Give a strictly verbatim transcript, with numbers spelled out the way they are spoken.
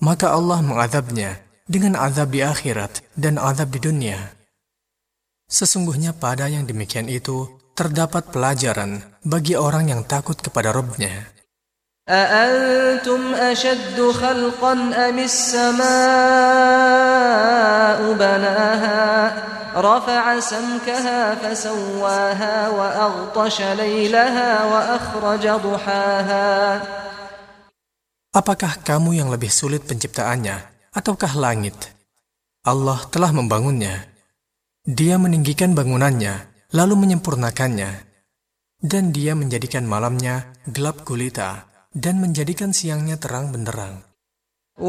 maka Allah mengazabnya dengan azab di akhirat dan azab di dunia. Sesungguhnya pada yang demikian itu terdapat pelajaran bagi orang yang takut kepada Rabb-Nya. أأنتم أشد خلقا أم السماء بناها رفع سمكها فسواها وأغطش ليلها وأخرج ضحاها. Apakah kamu yang lebih sulit penciptaannya, ataukah langit? Allah telah membangunnya. Dia meninggikan bangunannya, lalu menyempurnakannya. Dan dia menjadikan malamnya gelap gulita, dan menjadikan siangnya terang benderang.